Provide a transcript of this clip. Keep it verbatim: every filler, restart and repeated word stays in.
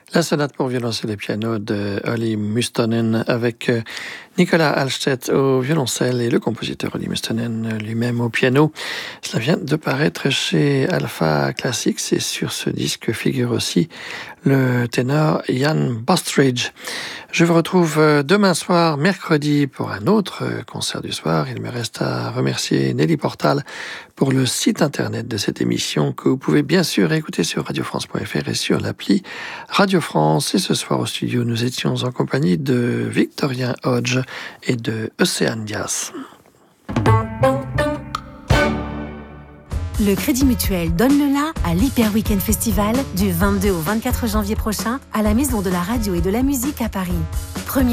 La sonate pour violoncelle et piano de Olli Mustonen avec Nicolas Alstedt au violoncelle et le compositeur Olli Mustonen lui-même au piano. Cela vient de paraître chez Alpha Classics et sur ce disque figure aussi le ténor Ian Bostridge. Je vous retrouve demain soir, mercredi, pour un autre concert du soir. Il me reste à remercier Nelly Portal pour le site internet de cette émission que vous pouvez bien sûr écouter sur radio france point f r et sur l'appli Radio France. Et ce soir au studio, nous étions en compagnie de Victorien Hodge et de Océane Dias. Le Crédit Mutuel donne le la à l'Hyper Weekend Festival du vingt-deux au vingt-quatre janvier prochain à la Maison de la Radio et de la Musique à Paris. Premier